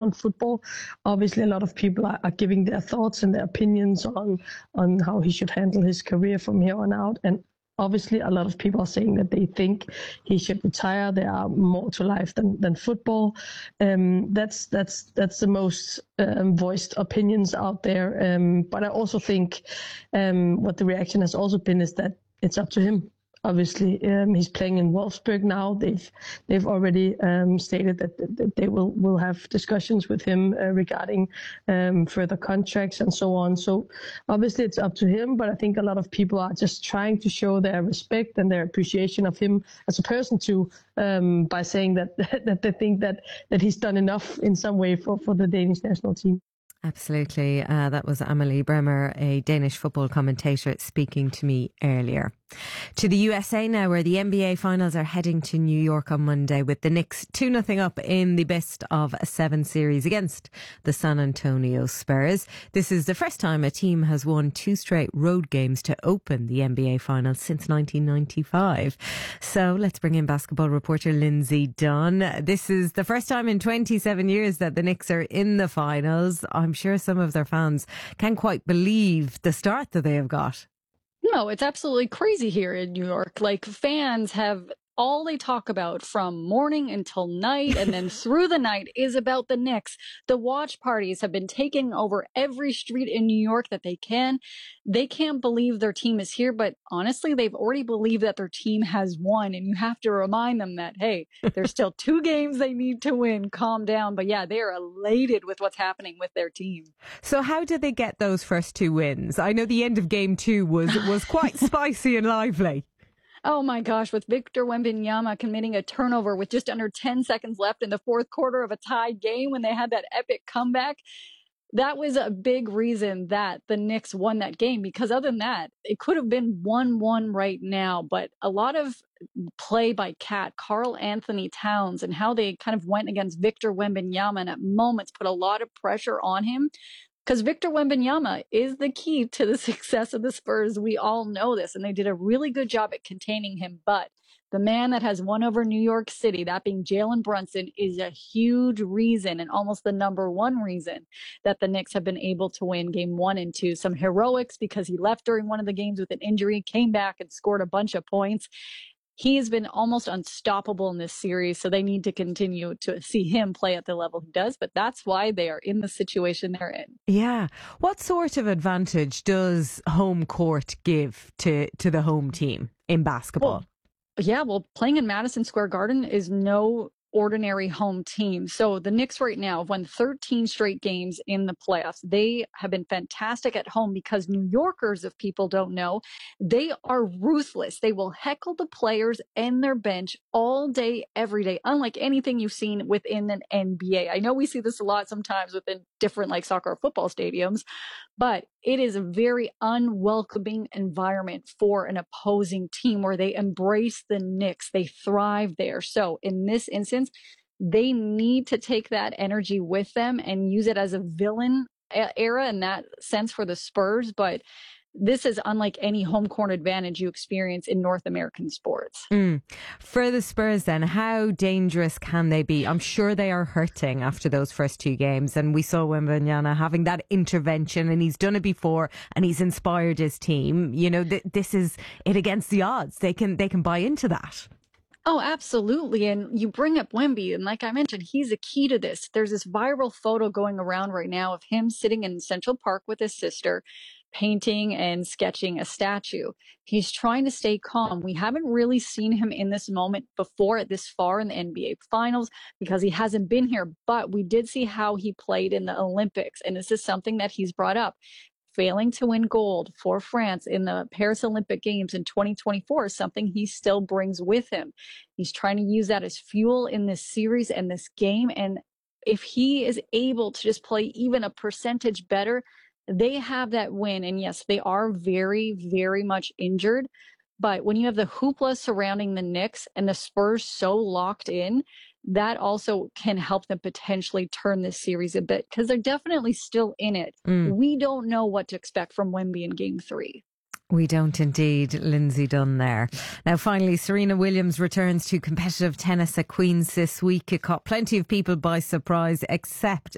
around football. Obviously, a lot of people are giving their thoughts and their opinions on how he should handle his career from here on out. And obviously, a lot of people are saying that they think he should retire. There are more to life than football. That's the most voiced opinions out there. But I also think what the reaction has also been is that it's up to him. Obviously, he's playing in Wolfsburg now. They've already stated that they will have discussions with him regarding further contracts and so on. So obviously it's up to him, but I think a lot of people are just trying to show their respect and their appreciation of him as a person too, by saying that that they think that he's done enough in some way for the Danish national team. Absolutely. That was Amelie Bremer, a Danish football commentator, speaking to me earlier. To the USA now, where the NBA finals are heading to New York on Monday, with the Knicks 2-0 up in the best of 7 series against the San Antonio Spurs. This is the first time a team has won 2 straight road games to open the NBA finals since 1995. So let's bring in basketball reporter Lindsay Dunn. This is the first time in 27 years that the Knicks are in the finals. I'm sure some of their fans can't quite believe the start that they have got. No, it's absolutely crazy here in New York. Like, fans have all they talk about from morning until night and then through the night is about the Knicks. The watch parties have been taking over every street in New York that they can. They can't believe their team is here, but honestly, they've already believed that their team has won. And you have to remind them that, hey, there's still 2 games they need to win. Calm down. But yeah, they are elated with what's happening with their team. So how did they get those first 2 wins? I know the end of game 2 was quite spicy and lively. Oh my gosh, with Victor Wembanyama committing a turnover with just under 10 seconds left in the fourth quarter of a tied game when they had that epic comeback. That was a big reason that the Knicks won that game, because other than that, it could have been 1-1 right now. But a lot of play by Karl Anthony Towns, and how they kind of went against Victor Wembanyama and at moments put a lot of pressure on him. Because Victor Wembanyama is the key to the success of the Spurs. We all know this, and they did a really good job at containing him. But the man that has won over New York City, that being Jalen Brunson, is a huge reason, and almost the number one reason, that the Knicks have been able to win game 1 and 2. Some heroics because he left during one of the games with an injury, came back and scored a bunch of points. He has been almost unstoppable in this series, so they need to continue to see him play at the level he does. But that's why they are in the situation they're in. Yeah. What sort of advantage does home court give to the home team in basketball? Well, playing in Madison Square Garden is no ordinary home team. So the Knicks right now have won 13 straight games in the playoffs. They have been fantastic at home because New Yorkers, if people don't know, they are ruthless. They will heckle the players and their bench all day, every day, unlike anything you've seen within an NBA. I know we see this a lot sometimes within different like soccer or football stadiums, but it is a very unwelcoming environment for an opposing team where they embrace the Knicks. They thrive there. So in this instance, they need to take that energy with them and use it as a villain era in that sense for the Spurs. But this is unlike any home court advantage you experience in North American sports. For the Spurs then, how dangerous can they be? I'm sure they are hurting after those first 2 games, and we saw Wembanyama having that intervention, and he's done it before and he's inspired his team. You know, this is it against the odds. They can buy into that. Oh, absolutely. And you bring up Wemby, and like I mentioned, he's a key to this. There's this viral photo going around right now of him sitting in Central Park with his sister, painting and sketching a statue. He's trying to stay calm. We haven't really seen him in this moment before this far in the NBA finals because he hasn't been here, but we did see how he played in the Olympics. And this is something that he's brought up. Failing to win gold for France in the Paris Olympic Games in 2024 is something he still brings with him. He's trying to use that as fuel in this series and this game. And if he is able to just play even a percentage better, they have that win. And yes, they are very, very much injured. But when you have the hoopla surrounding the Knicks and the Spurs so locked in, that also can help them potentially turn this series a bit because they're definitely still in it. We don't know what to expect from Wemby in game 3. We don't indeed. Lindsay Dunn there. Now finally, Serena Williams returns to competitive tennis at Queen's this week. It caught plenty of people by surprise, except